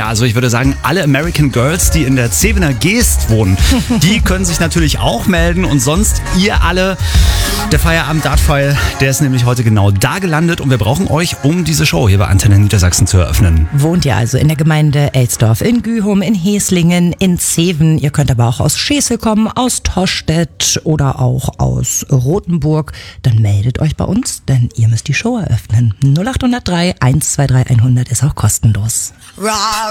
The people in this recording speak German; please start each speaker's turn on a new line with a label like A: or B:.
A: Ja, also ich würde sagen, alle American Girls, die in der Zevener Geest wohnen, die können sich natürlich auch melden. Und sonst ihr alle, der Feierabend Dartpfeil, der ist nämlich heute genau da gelandet. Und wir brauchen euch, um diese Show hier bei Antenne Niedersachsen zu eröffnen.
B: Wohnt ihr also in der Gemeinde Elsdorf, in Gühum, in Heslingen, in Zeven. Ihr könnt aber auch aus Schesel kommen, aus Tostedt oder auch aus Rothenburg. Dann meldet euch bei uns, denn ihr müsst die Show eröffnen. 0803 123 100 ist auch kostenlos.